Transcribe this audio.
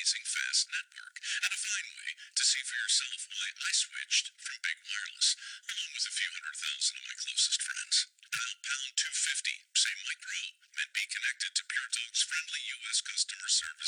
blazing fast network, and a fine way to see for yourself why I switched from Big Wireless, along with a few 100,000 of my closest friends. Dial pound 250, say Mike Rowe, and be connected to Pure Talk's friendly U.S. customer service